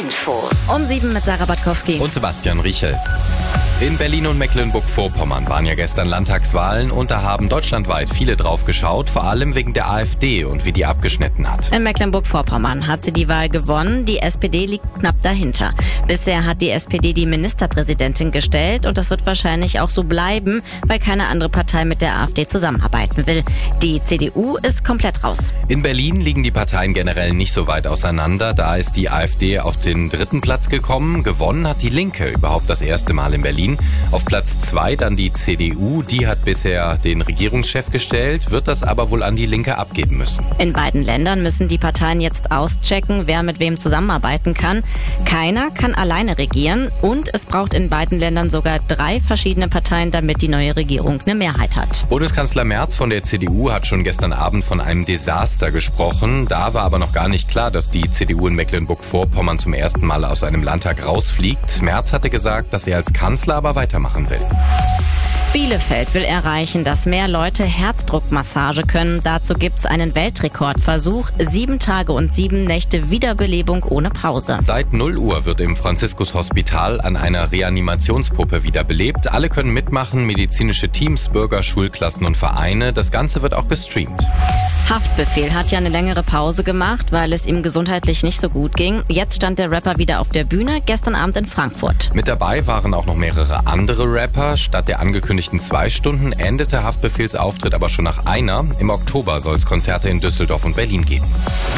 Infos. Um 7 mit Sarah Batkowski. Und Sebastian Riechel. In Berlin und Mecklenburg-Vorpommern waren ja gestern Landtagswahlen und da haben deutschlandweit viele drauf geschaut, vor allem wegen der AfD und wie die abgeschnitten hat. In Mecklenburg-Vorpommern hat sie die Wahl gewonnen, die SPD liegt knapp dahinter. Bisher hat die SPD die Ministerpräsidentin gestellt und das wird wahrscheinlich auch so bleiben, weil keine andere Partei mit der AfD zusammenarbeiten will. Die CDU ist komplett raus. In Berlin liegen die Parteien generell nicht so weit auseinander, da ist die AfD auf den 3. Platz gekommen. Gewonnen hat die Linke überhaupt das erste Mal in Berlin. Auf Platz 2 dann die CDU, die hat bisher den Regierungschef gestellt, wird das aber wohl an die Linke abgeben müssen. In beiden Ländern müssen die Parteien jetzt auschecken, wer mit wem zusammenarbeiten kann. Keiner kann alleine regieren und es braucht in beiden Ländern sogar 3 verschiedene Parteien, damit die neue Regierung eine Mehrheit hat. Bundeskanzler Merz von der CDU hat schon gestern Abend von einem Desaster gesprochen. Da war aber noch gar nicht klar, dass die CDU in Mecklenburg-Vorpommern zum ersten Mal aus einem Landtag rausfliegt. Merz hatte gesagt, dass er als Kanzler aber weitermachen will. Bielefeld will erreichen, dass mehr Leute Herzdruckmassage können. Dazu gibt's einen Weltrekordversuch. 7 Tage und 7 Nächte Wiederbelebung ohne Pause. Seit 0 Uhr wird im Franziskus-Hospital an einer Reanimationspuppe wiederbelebt. Alle können mitmachen, medizinische Teams, Bürger, Schulklassen und Vereine. Das Ganze wird auch gestreamt. Haftbefehl hat ja eine längere Pause gemacht, weil es ihm gesundheitlich nicht so gut ging. Jetzt stand der Rapper wieder auf der Bühne, gestern Abend in Frankfurt. Mit dabei waren auch noch mehrere andere Rapper. Statt der angekündigten 2 Stunden endete Haftbefehls Auftritt aber schon nach einer. Im Oktober soll es Konzerte in Düsseldorf und Berlin geben.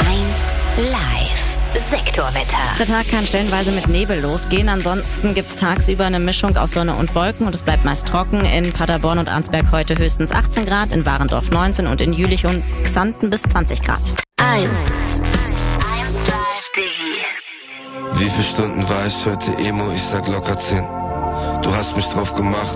1 Live. Sektorwetter. Der Tag kann stellenweise mit Nebel losgehen. Ansonsten gibt's tagsüber eine Mischung aus Sonne und Wolken und es bleibt meist trocken. In Paderborn und Arnsberg heute höchstens 18 Grad, in Warendorf 19 und in Jülich und Xanten bis 20 Grad. 1 Live. Wie viele Stunden war ich heute Emo? Ich sag locker 10. Du hast mich drauf gemacht.